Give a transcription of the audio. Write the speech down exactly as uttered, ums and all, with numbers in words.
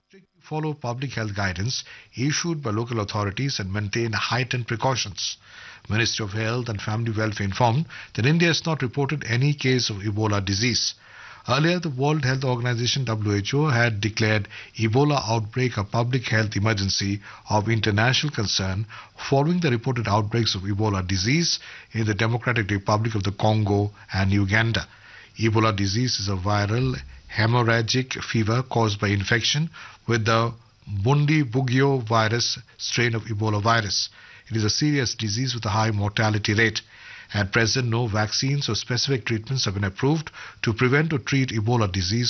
Strictly follow public health guidance issued by local authorities and maintain heightened precautions. Ministry of Health and Family Welfare informed that India has not reported any case of Ebola disease. Earlier, the World Health Organization W H O had declared Ebola outbreak a public health emergency of international concern following the reported outbreaks of Ebola disease in the Democratic Republic of the Congo and Uganda. Ebola disease is a viral hemorrhagic fever caused by infection with the Bundibugyo virus strain of Ebola virus. It is a serious disease with a high mortality rate. At present, no vaccines or specific treatments have been approved to prevent or treat Ebola disease